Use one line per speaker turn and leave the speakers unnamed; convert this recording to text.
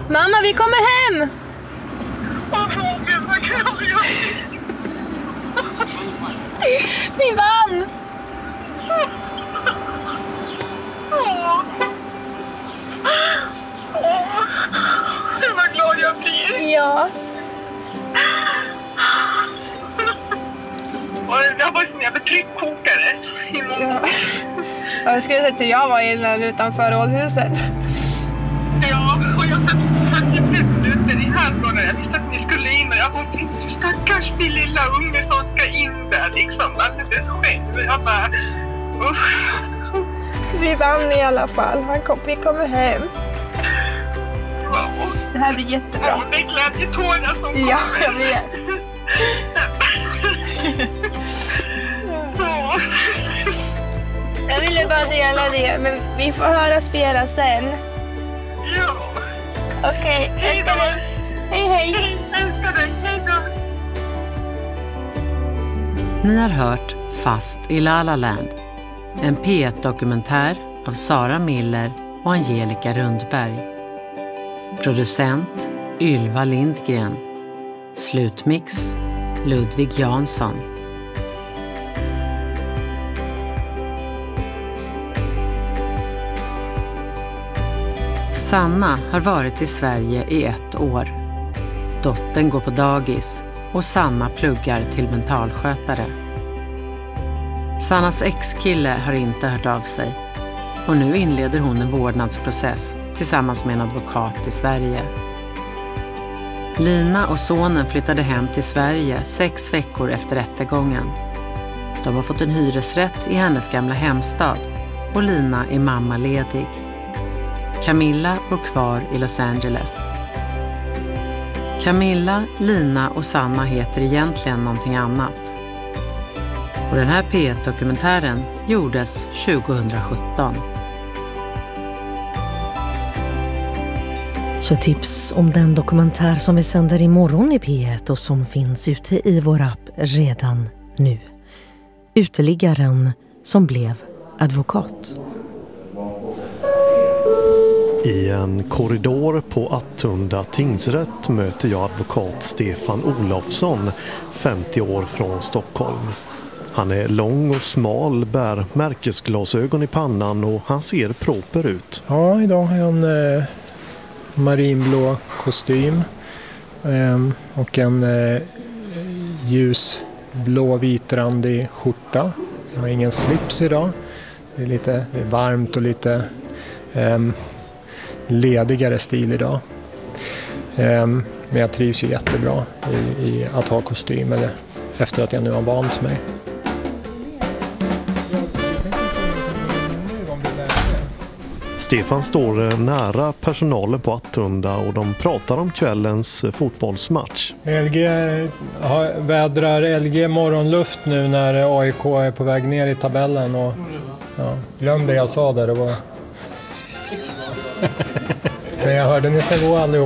Mamma, vi kommer hem! Vi vann!
Vad glad jag blir.
Ja.
Det har varit som en jävla tryckkokare i många år.
Ja, jag skulle säga att jag var innan utanför rådhuset.
Ja, och jag satt typ 5 minuter i halvgången. Jag visste att ni skulle in och jag bara tänkte, stackars min lilla unge som ska in där liksom. Alldeles själv. Jag bara, usch.
Vi vann i alla fall. Vi kommer hem.
Ja.
Det här blir jättebra.
Ja, det är glädjetårar som kommer.
Ja, jag vet.
Ja.
Jag ville bara dela det, men vi får höras mera sen.
Ja.
Okej, älskar dig. Hej, hej.
Älskar dig, hej då.
Ni har hört Fast i La La Land, en P1-dokumentär av Sara Miller och Angelica Rundberg. Producent Ylva Lindgren. Slutmix Ludvig Jansson. Sanna har varit i Sverige i 1 år. Dottern går på dagis och Sanna pluggar till mentalskötare. Sannas ex-kille har inte hört av sig och nu inleder hon en vårdnadsprocess tillsammans med en advokat i Sverige. Lina och sonen flyttade hem till Sverige 6 veckor efter rättegången. De har fått en hyresrätt i hennes gamla hemstad och Lina är mammaledig. Camilla bor kvar i Los Angeles. Camilla, Lina och Sanna heter egentligen någonting annat. Och den här P1-dokumentären gjordes 2017.
Så tips om den dokumentär som vi sänder imorgon i P1 och som finns ute i vår app redan nu. Uteliggaren som blev advokat.
I en korridor på Attunda tingsrätt möter jag advokat Stefan Olofsson, 50 år från Stockholm. Han är lång och smal, bär märkesglasögon i pannan och han ser proper ut.
Ja, idag har jag en marinblå kostym och en ljusblå vitrandig skjorta. Jag har ingen slips idag. Det är varmt och lite ledigare stil idag. Men jag trivs ju jättebra i att ha kostym eller efter att jag nu har vant mig.
Stefan står nära personalen på Attunda och de pratar om kvällens fotbollsmatch.
LG vädrar LG morgonluft nu när AIK är på väg ner i tabellen. Och, ja, glöm det jag sa där. Det var... Men jag hörde ni ska gå allihop.